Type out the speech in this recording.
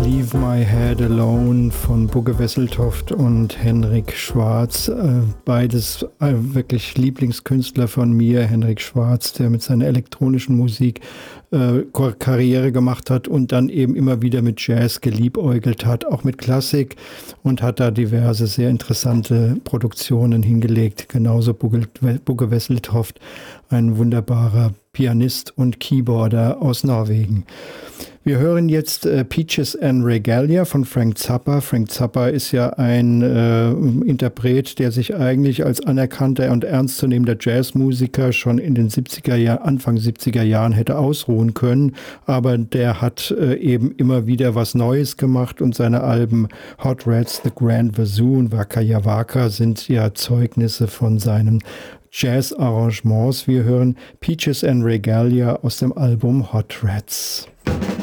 Leave My Head Alone von Bugge Wesseltoft und Henrik Schwarz. Beides wirklich Lieblingskünstler von mir. Henrik Schwarz, der mit seiner elektronischen Musik Karriere gemacht hat und dann eben immer wieder mit Jazz geliebäugelt hat, auch mit Klassik, und hat da diverse sehr interessante Produktionen hingelegt. Genauso Bugge Wesseltoft, ein wunderbarer Pianist und Keyboarder aus Norwegen. Wir hören jetzt Peaches and Regalia von Frank Zappa. Frank Zappa ist ja ein Interpret, der sich eigentlich als anerkannter und ernstzunehmender Jazzmusiker schon in den Anfang 70er Jahren hätte ausruhen können. Aber der hat eben immer wieder was Neues gemacht, und seine Alben Hot Rats, The Grand Bassoon, Waka Ya Waka sind ja Zeugnisse von seinen Jazz-Arrangements. Wir hören Peaches and Regalia aus dem Album Hot Rats.